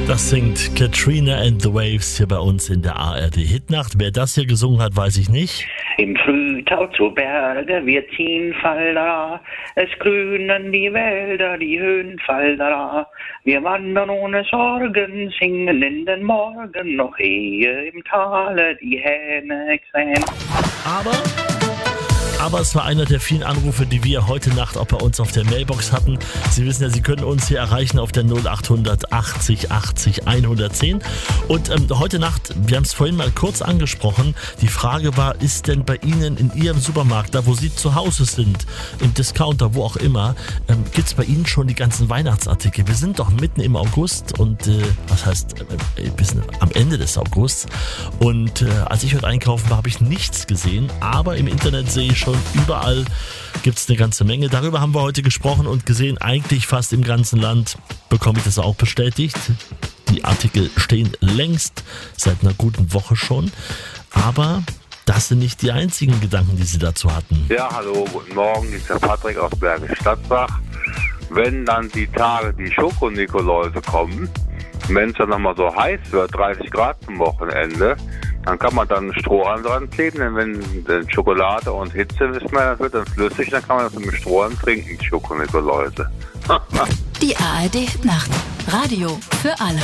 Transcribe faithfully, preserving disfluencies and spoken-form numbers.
Das singt Katrina and the Waves hier bei uns in der A R D Hitnacht. Wer das hier gesungen hat, weiß ich nicht. Im Frühtau zu Berge, wir ziehen Fallera, es grünen die Wälder, die Höhen Fallera. Wir wandern ohne Sorgen, singen in den Morgen, noch ehe im Tale die Hähne krähen. Aber... Aber es war einer der vielen Anrufe, die wir heute Nacht auch bei uns auf der Mailbox hatten. Sie wissen ja, Sie können uns hier erreichen auf der null acht hundert achtzig achtzig hundertzehn. Und ähm, heute Nacht, wir haben es vorhin mal kurz angesprochen, die Frage war, ist denn bei Ihnen in Ihrem Supermarkt, da wo Sie zu Hause sind, im Discounter, wo auch immer, ähm, gibt es bei Ihnen schon die ganzen Weihnachtsartikel? Wir sind doch mitten im August und, äh, was heißt, äh, bis am Ende des Augusts. Und äh, als ich heute einkaufen war, habe ich nichts gesehen, aber im Internet sehe ich schon, überall gibt es eine ganze Menge. Darüber haben wir heute gesprochen und gesehen, eigentlich fast im ganzen Land bekomme ich das auch bestätigt. Die Artikel stehen längst seit einer guten Woche schon, aber das sind nicht die einzigen Gedanken, die Sie dazu hatten. Ja, hallo, guten Morgen, hier ist der Patrick aus Bergisch Gladbach. Wenn dann die Tage die Schokonikoläuse kommen, wenn es dann nochmal so heiß wird, dreißig Grad zum Wochenende, dann kann man dann Strohhalm dran kleben, denn wenn denn Schokolade und Hitze, wissen wir, das wird dann flüssig, dann kann man das mit dem Strohhalm trinken, die Schokonikoläuse. Die A R D Nacht. Radio für alle.